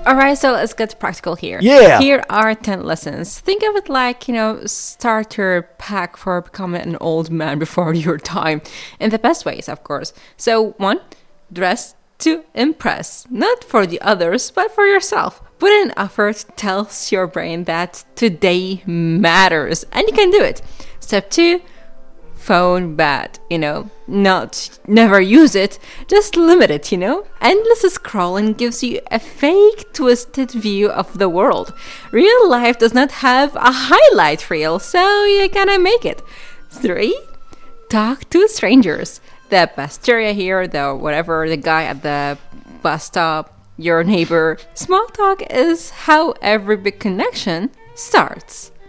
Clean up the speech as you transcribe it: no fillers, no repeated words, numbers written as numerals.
Alright, so let's get practical here. Yeah. Here are 10 lessons. Think of it like, starter pack for becoming an old man before your time. In the best ways, of course. So, 1, dress to impress. Not for the others, but for yourself. Put in effort tells your brain that today matters. And you can do it. Step 2, phone bad, not never use it, just limit it, Endless scrolling gives you a fake, twisted view of the world. Real life does not have a highlight reel, so you gotta make it. 3, talk to strangers. The pasteuria here, the guy at the bus stop, your neighbor. Small talk is how every big connection starts.